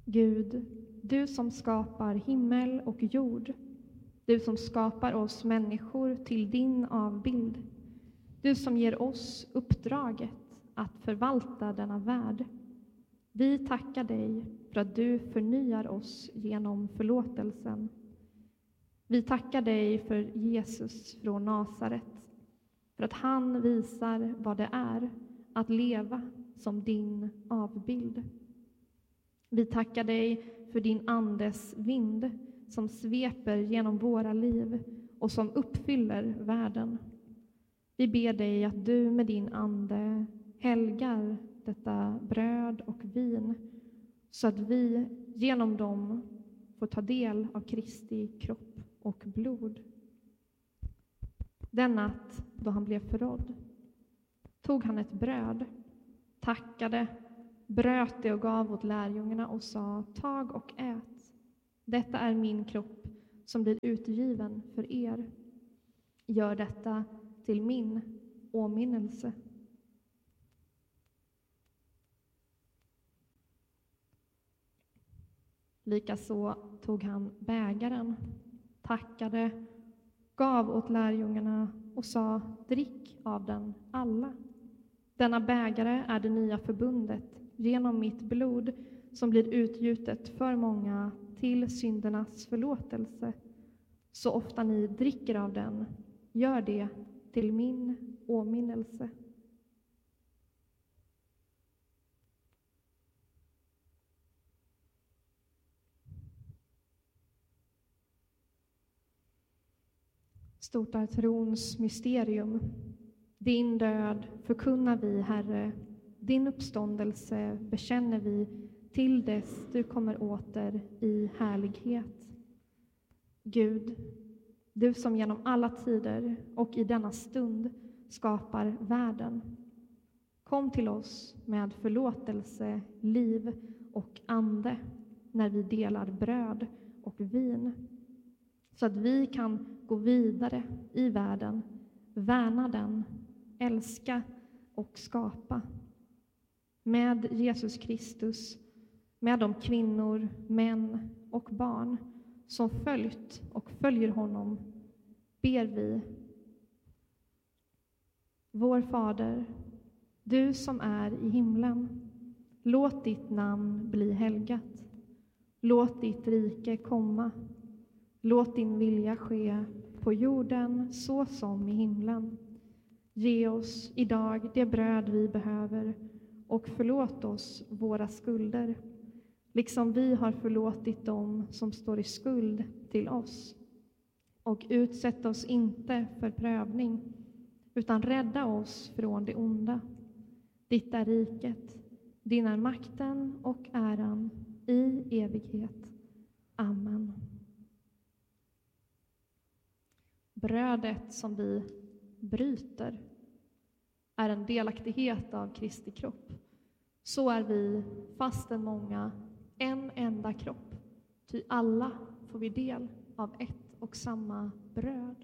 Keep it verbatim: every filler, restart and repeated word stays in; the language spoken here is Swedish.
Gud, du som skapar himmel och jord, du som skapar oss människor till din avbild, du som ger oss uppdraget att förvalta denna värld. Vi tackar dig för att du förnyar oss genom förlåtelsen. Vi tackar dig för Jesus från Nasaret, för att han visar vad det är att leva som din avbild. Vi tackar dig för din andes vind som sveper genom våra liv och som uppfyller världen. Vi ber dig att du med din ande helgar detta bröd och vin så att vi genom dem får ta del av Kristi kropp och blod. Den natt då han blev förrådd tog han ett bröd, tackade, bröt det och gav åt lärjungarna och sa: tag och ät. Detta är min kropp som blir utgiven för er. Gör detta till min åminnelse. Likaså tog han bägaren, tackade, gav åt lärjungarna och sa: drick av den alla. Denna bägare är det nya förbundet genom mitt blod som blir utgjutet för många till syndernas förlåtelse. Så ofta ni dricker av den, gör det till min åminnelse. Stort är trons mysterium. Din död förkunnar vi, Herre. Din uppståndelse bekänner vi till dess du kommer åter i härlighet. Gud, du som genom alla tider och i denna stund skapar världen. Kom till oss med förlåtelse, liv och ande när vi delar bröd och vin, så att vi kan gå vidare i världen, värna den, älska och skapa. Med Jesus Kristus, med de kvinnor, män och barn som följt och följer honom, ber vi: Vår Fader, du som är i himlen, låt ditt namn bli helgat. Låt ditt rike komma. Låt din vilja ske på jorden så som i himlen. Ge oss idag det bröd vi behöver och förlåt oss våra skulder, liksom vi har förlåtit dem som står i skuld till oss. Och utsätt oss inte för prövning, utan rädda oss från det onda. Ditt är riket, din är makten och äran i evighet. Amen. Brödet som vi bryter är en delaktighet av Kristi kropp. Så är vi, fastän många, en enda kropp. Ty alla får vi del av ett och samma bröd.